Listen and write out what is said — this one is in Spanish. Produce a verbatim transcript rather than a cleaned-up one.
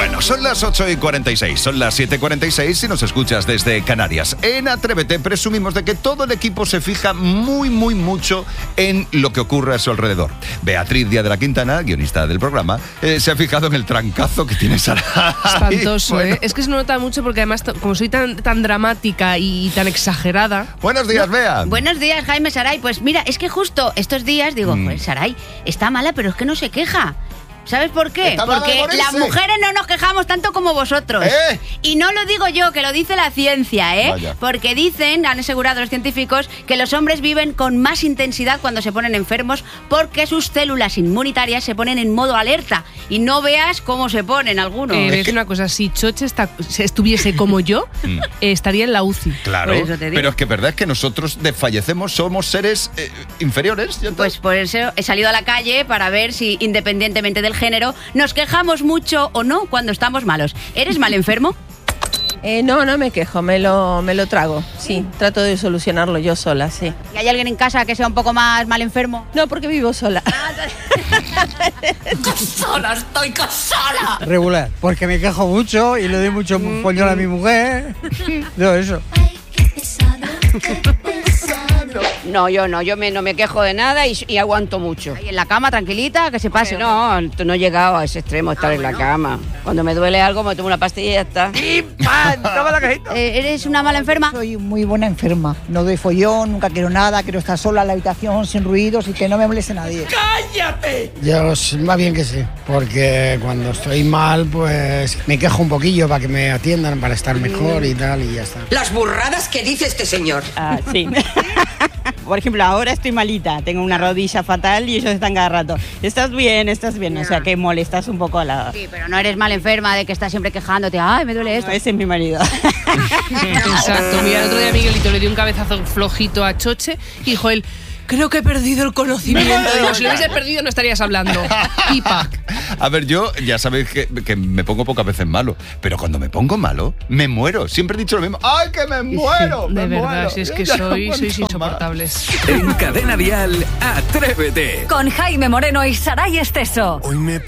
Bueno, son las ocho y cuarenta y seis, son las siete y cuarenta y seis si nos escuchas desde Canarias. En Atrévete presumimos de que todo el equipo se fija muy, muy mucho en lo que ocurre a su alrededor. Beatriz Díaz de la Quintana, guionista del programa, eh, se ha fijado en el trancazo que tiene Saray. Espantoso, Bueno. ¿eh? Es que se nota mucho porque además, t- como soy tan, tan dramática y tan exagerada... Buenos días, Bea. Buenos días, Jaime, Saray. Pues mira, es que justo estos días digo, Mm. pues Saray está mala, pero es que no se queja. ¿Sabes por qué? Está mala de Porque morirse. las mujeres no nos quejamos tanto como vosotros. ¿Eh? Y no lo digo yo, que lo dice la ciencia, ¿eh? Vaya. Porque dicen, han asegurado los científicos, que los hombres viven con más intensidad cuando se ponen enfermos porque sus células inmunitarias se ponen en modo alerta. Y no veas cómo se ponen algunos. Eh, es una cosa, si Choche está, si estuviese como yo, Mm. eh, estaría en la U C I. Claro, Por eso te digo. pero es que verdad es que nosotros desfallecemos, somos seres eh, inferiores. ¿ya está? Pues por eso he salido a la calle para ver si, independientemente del género, nos quejamos mucho o no cuando estamos malos. ¿Eres mal enfermo? Eh, no, no me quejo, me lo, me lo trago. Sí, trato de solucionarlo yo sola, sí. ¿Y hay alguien en casa que sea un poco más mal enfermo? No, porque vivo sola. ¡Sola, estoy sola! Regular, porque me quejo mucho y le doy mucho pollo a mi mujer. No, eso. No, yo no, yo me, no me quejo de nada y, y aguanto mucho. Ahí en la cama, tranquilita, que se pase. No, no he llegado a ese extremo, estar Ah, en la bueno. cama. Cuando me duele algo, me tomo una pastilla y ya está. Toma la cajita. Eh, ¿Eres una mala enferma? Soy muy buena enferma. No doy follón, nunca quiero nada, quiero estar sola en la habitación, sin ruidos y que no me moleste nadie. Yo s- más bien que sí, porque cuando estoy mal, pues me quejo un poquillo para que me atiendan, para estar mejor y tal, y ya está. Las burradas que dice este señor. Ah, sí. Por ejemplo, ahora estoy malita, tengo una rodilla fatal y ellos están cada rato. ¿Estás bien? ¿Estás bien? O sea, que molestas un poco a la... Sí, pero no eres mal enferma de que estás siempre quejándote. Ay, me duele esto. No, ese es mi marido. Exacto. Mira, el otro día Miguelito le dio un cabezazo flojito a Choche y dijo él, creo que he perdido el conocimiento. Digo, si lo hubieses perdido no estarías hablando. Pipa. A ver, yo ya sabéis que, que me pongo pocas veces malo, pero cuando me pongo malo, me muero. Siempre he dicho lo mismo. ¡Ay, que me muero! De me verdad, muero. si es que Ya no sois, aguanto sois más. insoportables. En Cadena Dial, Atrévete. Con Jaime Moreno y Saray Esteso. Hoy me